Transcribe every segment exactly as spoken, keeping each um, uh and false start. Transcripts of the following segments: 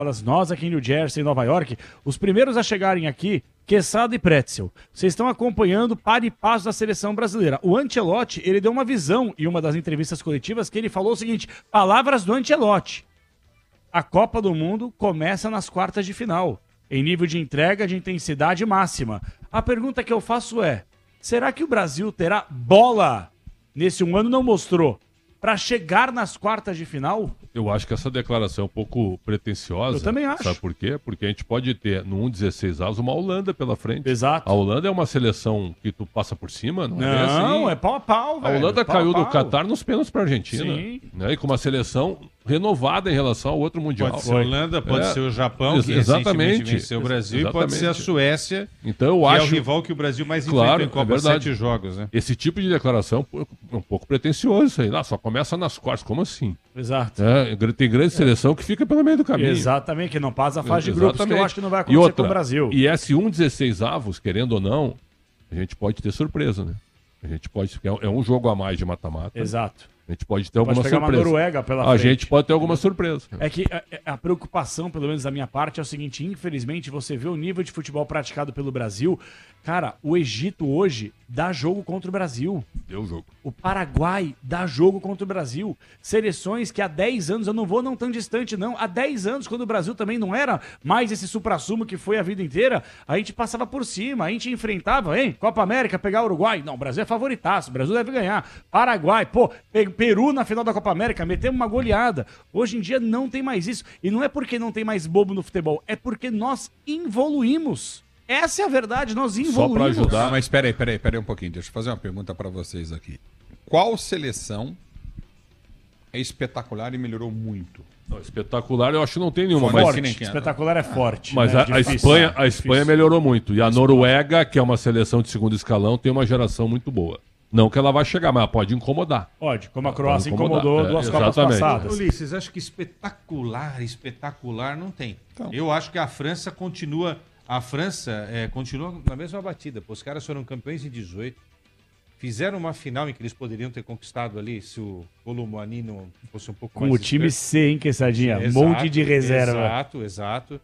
nós aqui em New Jersey, em Nova York, os primeiros a chegarem aqui, Quesada e Pretzel. Vocês estão acompanhando o par e passo da seleção brasileira. O Ancelotti, ele deu uma visão em uma das entrevistas coletivas que ele falou o seguinte, palavras do Ancelotti. A Copa do Mundo começa nas quartas de final, em nível de entrega de intensidade máxima. A pergunta que eu faço é, será que o Brasil terá bola, nesse um ano não mostrou, para chegar nas quartas de final? Eu acho que essa declaração é um pouco pretensiosa. Eu também acho. Sabe por quê? Porque a gente pode ter, no um dezesseis avos, uma Holanda pela frente. Exato. A Holanda é uma seleção que tu passa por cima, não, Não, é assim? é pau a pau, A velho. Holanda pau caiu a pau. do Catar nos pênaltis para a Argentina. Sim. Né? E com uma seleção renovada em relação ao outro Mundial. Pode ser a Holanda, pode É. ser o Japão, Ex- que exatamente. recentemente venceu o Brasil, e pode ser a Exatamente. Suécia, Então eu que acho... é o rival que o Brasil mais Claro, enfrenta em Copa, é verdade. sete jogos. Né? Esse tipo de declaração é um pouco pretensioso isso aí. Ah, só começa nas quartas. Como assim? Exato. É, tem grande seleção que fica pelo meio do caminho. Exatamente, que não passa a fase de grupos, que eu Exatamente. acho que não vai E acontecer outra, com o Brasil. E esse um dezesseis avos, querendo ou não, a gente pode ter surpresa, né? A gente pode... É um jogo a mais de mata-mata. Exato. A gente pode ter Pode alguma pegar surpresa. uma Noruega pela A frente. gente pode ter alguma surpresa. É que a, a preocupação, pelo menos da minha parte, é o seguinte, infelizmente, você vê o nível de futebol praticado pelo Brasil. Cara, o Egito hoje dá jogo contra o Brasil. Deu jogo. O Paraguai dá jogo contra o Brasil. Seleções que há dez anos, eu não vou não tão distante não, há dez anos, quando o Brasil também não era mais esse supra-sumo que foi a vida inteira, a gente passava por cima, a gente enfrentava, hein, Copa América, pegar o Uruguai. Não, o Brasil é favoritaço, o Brasil deve ganhar. Paraguai, pô, Peru na final da Copa América, metemos uma goleada. Hoje em dia não tem mais isso. E não é porque não tem mais bobo no futebol, é porque nós evoluímos. Essa é a verdade, nós evoluímos. Só pra ajudar. Ah, mas peraí, peraí, peraí um pouquinho. Deixa eu fazer uma pergunta pra vocês aqui. Qual seleção é espetacular e melhorou muito? Não, espetacular, eu acho que não tem nenhuma. Forte, Mas, que nem quem é, espetacular é forte. mas né? a, a Difícil. Espanha, a Difícil. Espanha melhorou muito. E a Noruega, que é uma seleção de segundo escalão, tem uma geração muito boa. Não que ela vai chegar, mas ela pode incomodar. Pode, como a Pode Croácia incomodar. incomodou É, duas Copas exatamente. passadas. Ulisses, acho que espetacular, espetacular não tem. Então. Eu acho que a França continua, a França é, continua na mesma batida. Pô, os caras foram campeões em dezoito. Fizeram uma final em que eles poderiam ter conquistado ali se o Colomboani não fosse um pouco Com mais o time esperto. C, hein, Quessadinha? Exato, Monte de reserva. Exato, exato.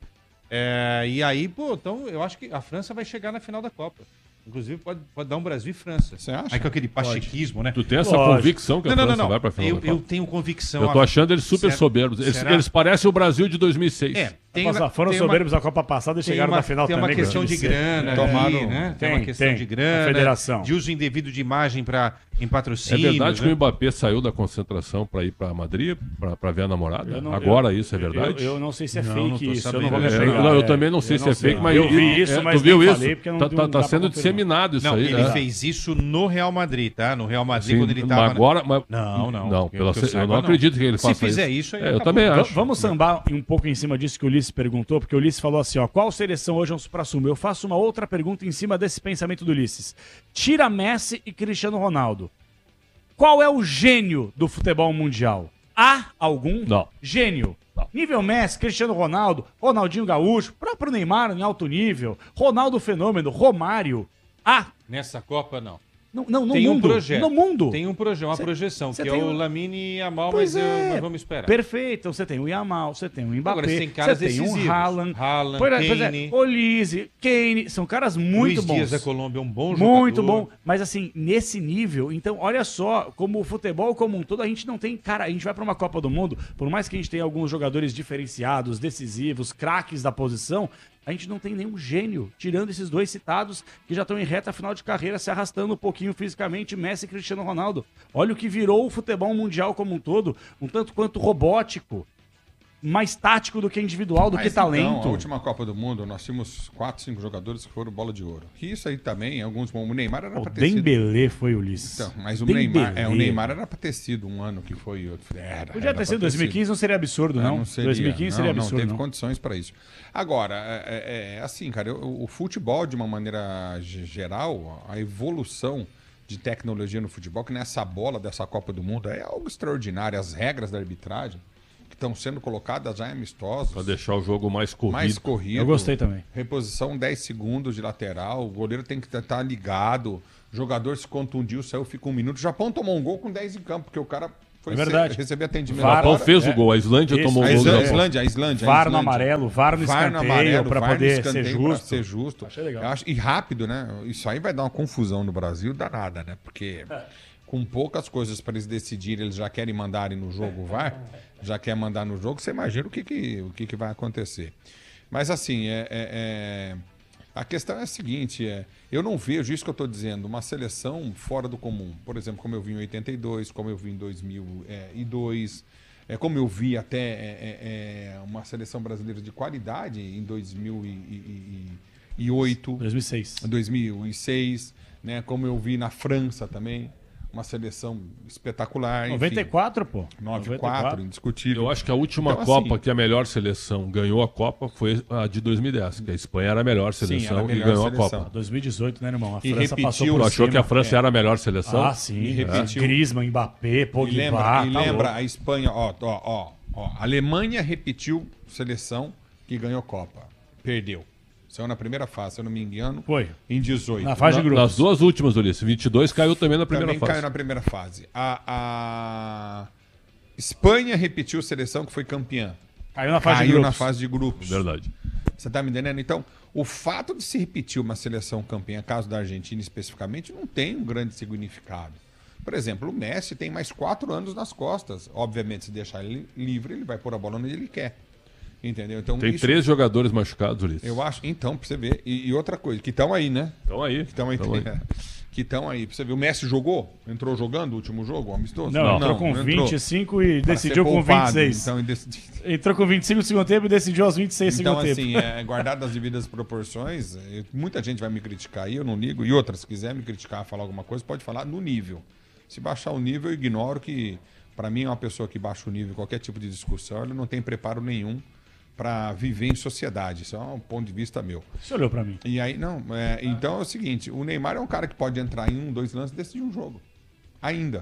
É, e aí, pô, então eu acho que a França vai chegar na final da Copa. Inclusive, pode, pode dar um Brasil e França. Você acha? Aí com aquele pachequismo, né? Tu tem essa Lógico. convicção que a Não, não, França não, não. vai pra final Eu, da Copa? eu tenho convicção. Eu tô achando eles super Será- soberbos. Eles, será? eles parecem o Brasil de dois mil e seis. É, tem Rapaz, uma- foram tem uma- soberbos da Copa passada e Tem chegaram uma, na final tem uma também. questão com o de time C. grana, Tomaram- ali, né? Tem, tem, uma questão tem. de grana, A federação. de uso indevido de imagem para em É patrocínio. verdade que né? o Mbappé saiu da concentração pra ir pra Madrid, pra, pra ver a namorada? Eu não- Agora eu- isso é eu- verdade? Eu, não sei se é Não, fake não tô isso, eu sabendo. não vou me É, apegar. não, eu é, também não sei eu se é sei. fake, mas Eu vi isso, é, mas tu viu nem isso? falei, porque não- tá não tá, dá tá pra sendo confirmar. disseminado isso Não, aí, ele né? fez isso no Real Madrid, tá? No Real Madrid, Sim, quando ele mas tava... agora, mas- Não, não. Não, que pela- que eu saiba, não acredito que ele Se faça fizer isso. isso, aí É, eu acabou. também Va- acho. Vamos sambar um pouco em cima disso que o Ulisses perguntou, porque o Ulisses falou assim, ó, qual seleção hoje é um supra-sumo? Eu faço uma outra pergunta em cima desse pensamento do Ulisses. Tira Messi e Cristiano Ronaldo. Qual é o gênio do futebol mundial? Há algum Não. gênio? Nível Messi, Cristiano Ronaldo, Ronaldinho Gaúcho, próprio Neymar em alto nível, Ronaldo Fenômeno, Romário. Há? Nessa Copa, não. Não, não, no Tem um mundo. projeto. No mundo. Tem um proje uma Cê- projeção, cê que é tem o um- Lamine Yamal, Pois mas, eu- é. mas vamos esperar. Perfeito. Então você tem o Yamal, você tem o Mbappé, Agora, você tem caras você tem um decisivos. Haaland, Haaland, pois é, pois é, Kane. Olise, Kane, são caras muito Luiz bons. Dias da Colômbia é um bom jogador. Muito bom, mas assim, nesse nível, então olha só, como o futebol como um todo, a gente não tem, cara, a gente vai pra uma Copa do Mundo, por mais que a gente tenha alguns jogadores diferenciados, decisivos, craques da posição, a gente não tem nenhum gênio, tirando esses dois citados que já estão em reta final de carreira, se arrastando um pouquinho fisicamente, Messi e Cristiano Ronaldo. Olha o que virou o futebol mundial como um todo, um tanto quanto robótico, mais tático do que individual, do Mas que então, talento. a última Copa do Mundo, nós tínhamos quatro, cinco jogadores que foram bola de ouro. E isso aí também, em alguns momentos, o Neymar era O pra ter sido... Dembélé foi o Ulisses. Então, mas o Dembélé. Neymar, é, o Neymar era pra ter sido um ano que foi outro. Era, Podia era ter sido pra dois mil e quinze, não seria absurdo, É, não. seria. dois mil e quinze seria não, absurdo, Não, teve não. condições para isso. Agora, é, é- é assim, cara, o, o futebol, de uma maneira ge- geral, a evolução de tecnologia no futebol, que nessa bola dessa Copa do Mundo é algo extraordinário. As regras da arbitragem que estão sendo colocadas já amistosas. Pra deixar o jogo mais corrido. Mais corrido. Eu gostei também. Reposição dez segundos de lateral. O goleiro tem que estar ligado. O jogador se contundiu, saiu, fica um minuto. O Japão tomou um gol com dez em campo, porque o cara foi É verdade. ser- receber atendimento. V A R, O Japão agora. fez é. o gol, a Islândia Isso. tomou o A gol do Islândia, a Japão. Islândia, a Islândia. a V A R no Islândia. amarelo, V A R no V A R no escanteio, amarelo, pra V A R no poder ser escanteio pra justo. ser justo. Achei legal. Eu acho- e rápido, né? Isso aí vai dar uma confusão no Brasil danada, né? Porque com poucas coisas para eles decidirem, eles já querem mandarem no jogo o V A R, já quer mandar no jogo, você imagina o que, que, o que, que vai acontecer. Mas assim, é, é- é- a questão é a seguinte, é, eu não vejo isso que eu estou dizendo, uma seleção fora do comum. Por exemplo, como eu vi em oitenta e dois, como eu vi em dois mil e dois, é, como eu vi até é, é, é, uma seleção brasileira de qualidade em dois mil e oito, dois mil e seis. dois mil e seis, né? Como eu vi na França também, uma seleção espetacular. enfim. noventa e quatro, pô. nove a quatro, indiscutível. Eu acho que a última Então, Copa assim, que a melhor seleção ganhou a Copa foi a de dois mil e dez, que a Espanha era a melhor Sim, seleção era a e melhor ganhou seleção. a Copa. dois mil e dezoito, né, irmão? A E França repetiu- passou Tu por achou cima. que a França era a melhor seleção? Ah, sim. E repetiu. Griezmann, Mbappé, E Pogba, lembra, e tá lembra louco. a Espanha, ó, ó, ó, ó, a Alemanha repetiu seleção que ganhou Copa. Perdeu. Saiu na primeira fase, se eu não me engano. Foi. Em dezoito. Na fase de Na- grupos. Nas duas últimas, Ulisses. vinte e dois caiu também na primeira Também fase. caiu na primeira fase. A, a Espanha repetiu seleção que foi campeã. Caiu na fase de Caiu grupos. na fase de grupos. Verdade. Você tá me entendendo? Então, o fato de se repetir uma seleção campeã, caso da Argentina especificamente, não tem um grande significado. Por exemplo, o Messi tem mais quatro anos nas costas. Obviamente, se deixar ele livre, ele vai pôr a bola onde ele quer. Entendeu? Então, Tem isso- três jogadores machucados, Ulisses. Eu acho. Então, pra você ver. E, e outra coisa, que estão aí, né? Então aí. Que estão aí. Tamo aí. Que estão aí. Pra você ver, o Messi jogou? Entrou jogando o último jogo, o amistoso? Não, entrou com não vinte e cinco e Pra decidiu ser com poupado, vinte e seis. Então, e decidi- Entrou com vinte e cinco no segundo tempo e decidiu aos vinte e seis no Então, segundo assim, tempo. é, guardado as devidas proporções, é, muita gente vai me criticar aí, eu não ligo. E outra, se quiser me criticar, falar alguma coisa, pode falar no nível. Se baixar o nível, eu ignoro que, para mim, é uma pessoa que baixa o nível em qualquer tipo de discussão, ele não tem preparo nenhum para viver em sociedade. Isso é um ponto de vista meu. Você olhou pra mim. E aí, não, é, então é o seguinte, o Neymar é um cara que pode entrar em um, dois lances e decidir um jogo. Ainda.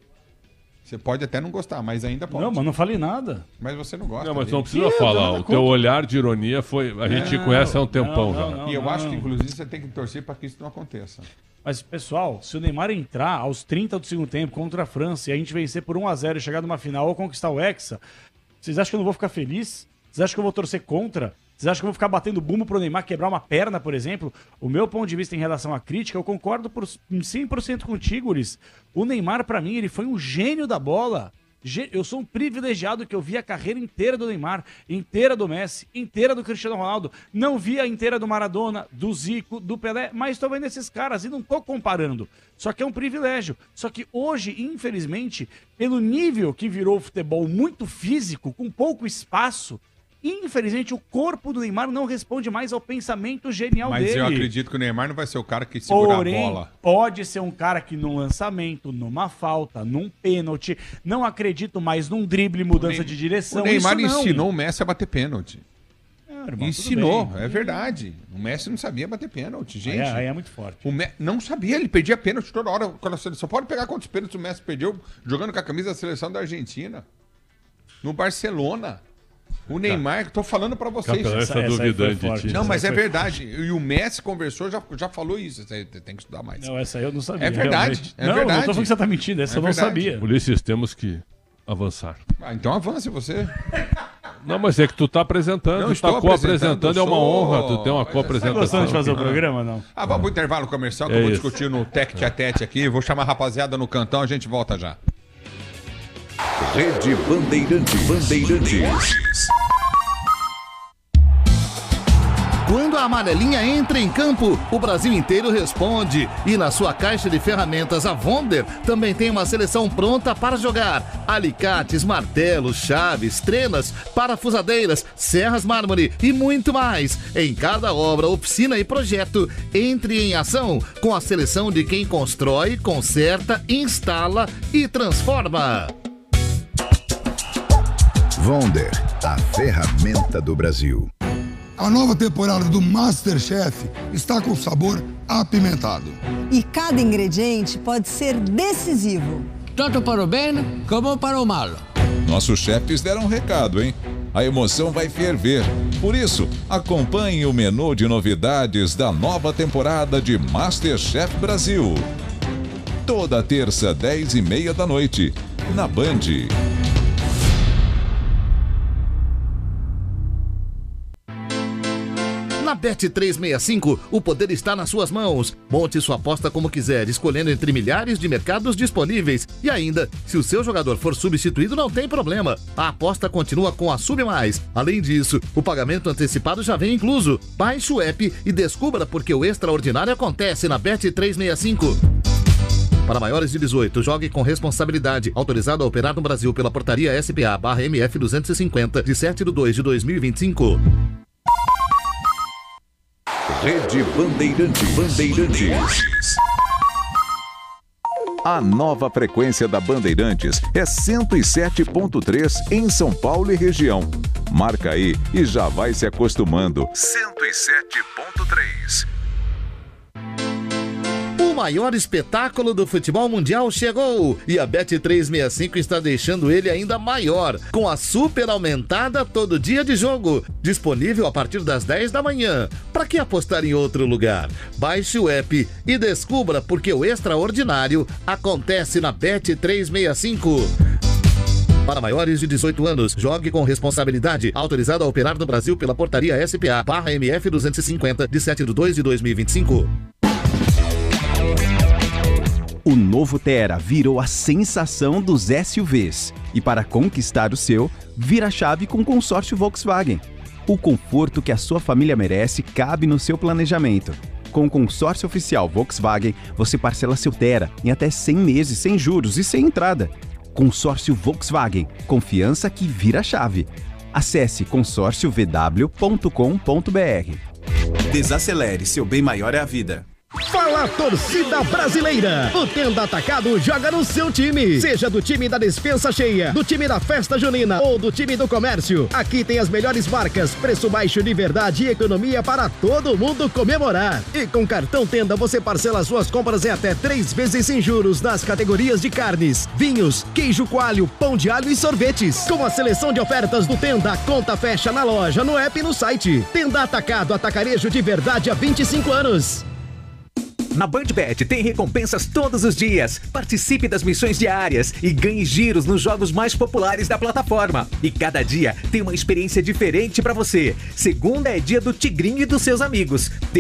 Você pode até não gostar, mas ainda pode. Não, mas não falei nada. Mas você não gosta Não, mas dele. não precisa Que? falar. Não, O teu conta. olhar de ironia foi. A gente te conhece há um tempão não, já. não. E eu acho que, inclusive, você tem que torcer para que isso não aconteça. Mas, pessoal, se o Neymar entrar aos trinta do segundo tempo contra a França e a gente vencer por um a zero e chegar numa final ou conquistar o Hexa, vocês acham que eu não vou ficar feliz? Vocês acham que eu vou torcer contra? Vocês acham que eu vou ficar batendo bumbo pro Neymar quebrar uma perna, por exemplo? O meu ponto de vista em relação à crítica, eu concordo por cem por cento contigo, Ulisses. O Neymar, pra mim, ele foi um gênio da bola. Gê- Eu sou um privilegiado que eu vi a carreira inteira do Neymar, inteira do Messi, inteira do Cristiano Ronaldo. Não vi a inteira do Maradona, do Zico, do Pelé, mas tô vendo esses caras e não tô comparando. Só que é um privilégio. Só que hoje, infelizmente, pelo nível que virou o futebol muito físico, com pouco espaço, infelizmente o corpo do Neymar não responde mais ao pensamento genial Mas dele. eu acredito que o Neymar não vai ser o cara que segura Porém, a bola. pode ser um cara que num lançamento, numa falta, num pênalti, não acredito mais num drible, mudança de direção. O Neymar isso não. ensinou o Messi a bater pênalti. É, irmão, tudo Ensinou, bem. é verdade. O Messi não sabia bater pênalti, Aí gente. é, aí é muito forte. O Me... Não sabia, ele perdia pênalti toda hora. Quando a seleção... Pode pegar quantos pênaltis o Messi perdeu jogando com a camisa da seleção da Argentina. No Barcelona. O Neymar, tô falando pra vocês. Capelão Essa- está essa aí duvidando foi de forte. ti. Não, mas Essa é foi verdade. E o Messi conversou, já, já falou isso. Você tem que estudar mais. Não, essa aí eu não sabia. É verdade, realmente. é não, verdade. não tô falando que você tá mentindo, essa É eu não verdade. sabia. Ulisses, temos que avançar. Ah, então avance você. Não, mas é que tu tá apresentando, Não tu tá estou co-apresentando, apresentando, é uma sou- honra tu ter uma Mas Tá co-apresentação. gostando de fazer o aqui. programa, não? Ah, vamos pro intervalo comercial que É eu vou isso. discutir no tete a tete aqui. Vou chamar a rapaziada no cantão, a gente volta já. Rede Bandeirantes. Bandeirantes. Quando a amarelinha entra em campo, o Brasil inteiro responde. E na sua caixa de ferramentas, a Wonder também tem uma seleção pronta para jogar. Alicates, martelos, chaves, trenas, parafusadeiras, serras mármore e muito mais. Em cada obra, oficina e projeto, entre em ação com a seleção de quem constrói, conserta, instala e transforma. Wonder, a ferramenta do Brasil. A nova temporada do MasterChef está com sabor apimentado. E cada ingrediente pode ser decisivo. Tanto para o bem como para o mal. Nossos chefes deram um recado, hein? A emoção vai ferver. Por isso, acompanhe o menu de novidades da nova temporada de MasterChef Brasil. Toda terça, dez e meia da noite, na Band. Na Bet trezentos e sessenta e cinco, o poder está nas suas mãos. Monte sua aposta como quiser, escolhendo entre milhares de mercados disponíveis. E ainda, se o seu jogador for substituído, não tem problema. A aposta continua com a Sub Mais. Além disso, o pagamento antecipado já vem incluso. Baixe o app e descubra porque o extraordinário acontece na Bet trezentos e sessenta e cinco. Para maiores de dezoito, jogue com responsabilidade. Autorizado a operar no Brasil pela portaria S P A barra M F duzentos e cinquenta, de sete de dois de dois mil e vinte e cinco. Rede Bandeirantes. Bandeirantes. A nova frequência da Bandeirantes é cento e sete ponto três em São Paulo e região. Marca aí e já vai se acostumando. cento e sete ponto três. O maior espetáculo do futebol mundial chegou e a Bet trezentos e sessenta e cinco está deixando ele ainda maior, com a super aumentada todo dia de jogo, disponível a partir das dez da manhã. Para que apostar em outro lugar? Baixe o app e descubra porque o extraordinário acontece na Bet trezentos e sessenta e cinco. Para maiores de dezoito anos, jogue com responsabilidade. Autorizado a operar no Brasil pela portaria S P A barra M F duzentos e cinquenta, de sete de dois de dois mil e vinte e cinco. O novo Tera virou a sensação dos S U Vs. E para conquistar o seu, vira a chave com o consórcio Volkswagen. O conforto que a sua família merece cabe no seu planejamento. Com o consórcio oficial Volkswagen, você parcela seu Tera em até cem meses sem juros e sem entrada. Consórcio Volkswagen. Confiança que vira a chave. Acesse consórcio v w ponto com ponto b r. Desacelere, seu bem maior é a vida. Fala, torcida brasileira! O Tenda Atacado joga no seu time. Seja do time da despensa cheia, do time da festa junina ou do time do comércio. Aqui tem as melhores marcas, preço baixo de verdade e economia para todo mundo comemorar. E com cartão Tenda você parcela suas compras em até três vezes sem juros nas categorias de carnes, vinhos, queijo coalho, pão de alho e sorvetes. Com a seleção de ofertas do Tenda, a conta fecha na loja, no app e no site. Tenda Atacado, atacarejo de verdade há vinte e cinco anos. Na BandBet tem recompensas todos os dias. Participe das missões diárias e ganhe giros nos jogos mais populares da plataforma. E cada dia tem uma experiência diferente para você. Segunda é dia do Tigrinho e dos seus amigos.